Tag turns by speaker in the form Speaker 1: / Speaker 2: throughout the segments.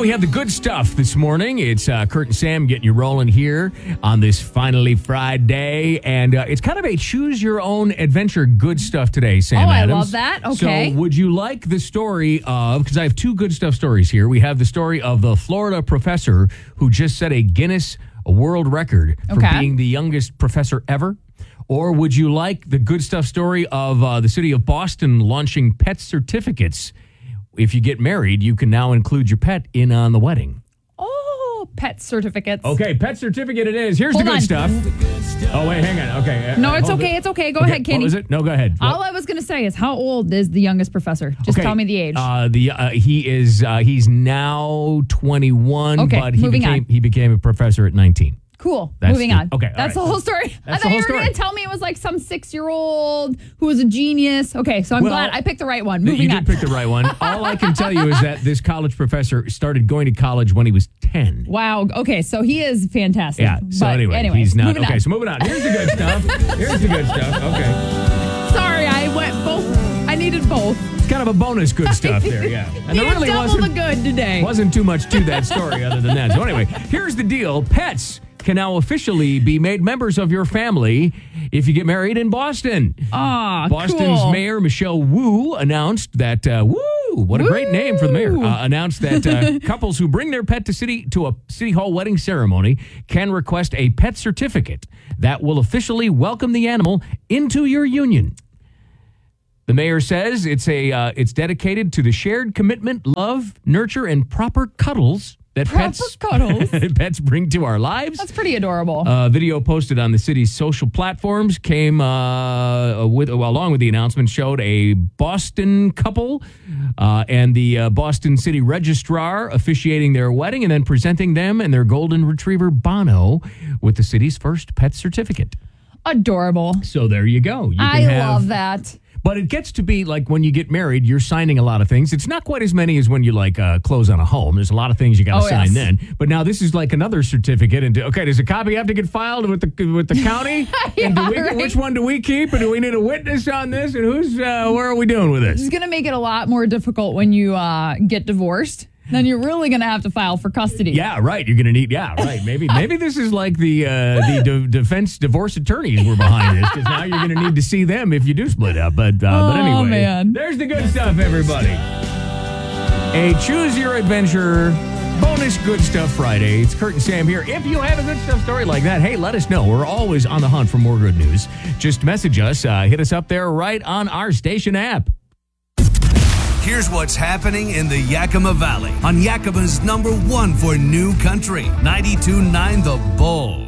Speaker 1: we have the good stuff this morning. It's Kurt and Sam getting you rolling here on this finally Friday. And it's kind of a choose-your-own adventure good stuff today, Sam Adams.
Speaker 2: I love that. Okay.
Speaker 1: So would you like the story of, because I have two good stuff stories here. We have the story of the Florida professor who just set a Guinness World Record for being the youngest professor ever. Or would you like the good stuff story of the city of Boston launching pet certificates? If you get married, you can now include your pet in on the wedding.
Speaker 2: Oh, pet certificates.
Speaker 1: Okay, pet certificate it is. Here's the good stuff. Oh, wait, hang on. Okay.
Speaker 2: No, it's okay. It's okay. Go ahead, Kenny.
Speaker 1: What was it? No, go ahead.
Speaker 2: All I was going to say is, how old is the youngest professor? Just tell me the age.
Speaker 1: He's now 21, but he became a professor at 19.
Speaker 2: Cool. Moving on.
Speaker 1: Okay.
Speaker 2: That's the whole story. I thought you were going to tell me it was like some 6-year-old who was a genius. Okay, so I'm glad I picked the right one. Moving on.
Speaker 1: You did pick the right one. All I can tell you is that this college professor started going to college when he was 10.
Speaker 2: Wow. Okay, so he is fantastic.
Speaker 1: Yeah. So anyway, he's not. Okay, so moving on. Here's the good stuff. Okay.
Speaker 2: Sorry, I went both. I needed both.
Speaker 1: It's kind of a bonus good stuff there, yeah.
Speaker 2: And there really double the good today.
Speaker 1: Wasn't too much to that story other than that. So anyway, here's the deal. Pets can now officially be made members of your family if you get married in Boston. Boston's Mayor Michelle Wu announced that, what a great name for the mayor, announced that couples who bring their pet to a city hall wedding ceremony can request a pet certificate that will officially welcome the animal into your union. The mayor says it's dedicated to the shared commitment, love, nurture, and proper cuddles that pets bring to our lives.
Speaker 2: That's pretty adorable.
Speaker 1: Video posted on the city's social platforms came along with the announcement, showed a Boston couple and the Boston City Registrar officiating their wedding and then presenting them and their golden retriever Bono with the city's first pet certificate.
Speaker 2: Adorable.
Speaker 1: So there you go.
Speaker 2: I love that.
Speaker 1: But it gets to be like when you get married, you're signing a lot of things. It's not quite as many as when you close on a home. There's a lot of things you got to sign then. But now this is like another certificate. And does a copy have to get filed with the county? And which one do we keep? And do we need a witness on this? And where are we doing with this?
Speaker 2: It's going to make it a lot more difficult when you get divorced. Then you're really going to have to file for custody.
Speaker 1: Yeah, right. You're going to need, Maybe this is like the defense divorce attorneys were behind this, because now you're going to need to see them if you do split up. But anyway,
Speaker 2: man.
Speaker 1: There's the good stuff, everybody. A Choose Your Adventure bonus Good Stuff Friday. It's Kurt and Sam here. If you have a good stuff story like that, hey, let us know. We're always on the hunt for more good news. Just message us. Hit us up there right on our station app.
Speaker 3: Here's what's happening in the Yakima Valley on Yakima's #1 for new country, 92.9 The Bull.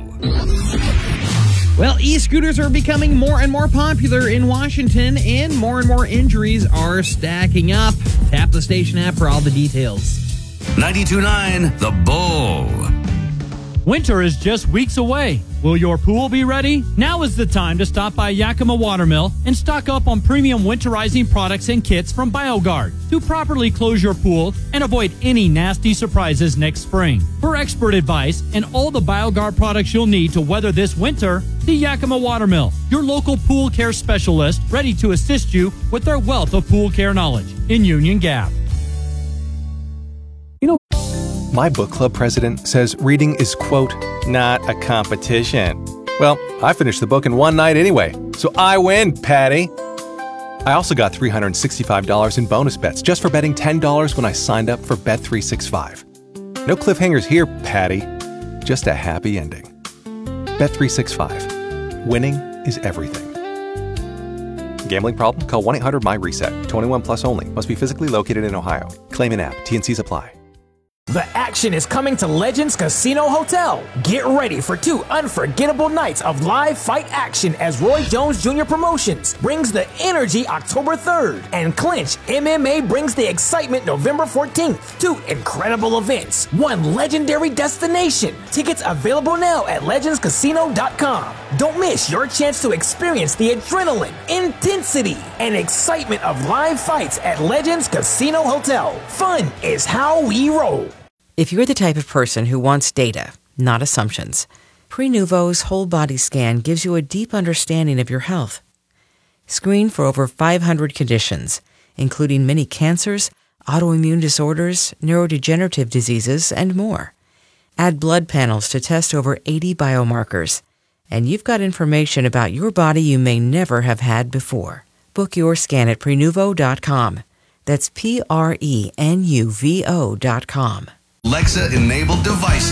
Speaker 4: Well, e-scooters are becoming more and more popular in Washington, and more injuries are stacking up. Tap the station app for all the details.
Speaker 3: 92.9 The Bull.
Speaker 5: Winter is just weeks away. Will your pool be ready? Now is the time to stop by Yakima Watermill and stock up on premium winterizing products and kits from BioGuard to properly close your pool and avoid any nasty surprises next spring. For expert advice and all the BioGuard products you'll need to weather this winter, the Yakima Watermill, your local pool care specialist, ready to assist you with their wealth of pool care knowledge in Union Gap.
Speaker 6: My book club president says reading is, quote, not a competition. Well, I finished the book in one night anyway, so I win, Patty. I also got $365 in bonus bets just for betting $10 when I signed up for Bet365. No cliffhangers here, Patty. Just a happy ending. Bet365. Winning is everything. Gambling problem? Call 1-800-MY-RESET. 21 plus only. Must be physically located in Ohio. Claim in app. T&Cs apply.
Speaker 7: The action is coming to Legends Casino Hotel. Get ready for 2 unforgettable nights of live fight action as Roy Jones Jr. Promotions brings the energy October 3rd, and Clinch MMA brings the excitement November 14th. 2 incredible events, 1 legendary destination. Tickets available now at legendscasino.com. Don't miss your chance to experience the adrenaline, intensity, and excitement of live fights at Legends Casino Hotel. Fun is how we roll.
Speaker 8: If you're the type of person who wants data, not assumptions, Prenuvo's whole body scan gives you a deep understanding of your health. Screen for over 500 conditions, including many cancers, autoimmune disorders, neurodegenerative diseases, and more. Add blood panels to test over 80 biomarkers, and you've got information about your body you may never have had before. Book your scan at Prenuvo.com. That's Prenuvo.com.
Speaker 3: Alexa-enabled devices